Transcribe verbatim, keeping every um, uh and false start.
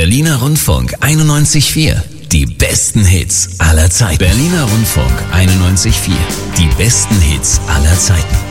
Berliner Rundfunk einundneunzig Komma vier. Die besten Hits aller Zeiten. Berliner Rundfunk einundneunzig Komma vier. Die besten Hits aller Zeiten.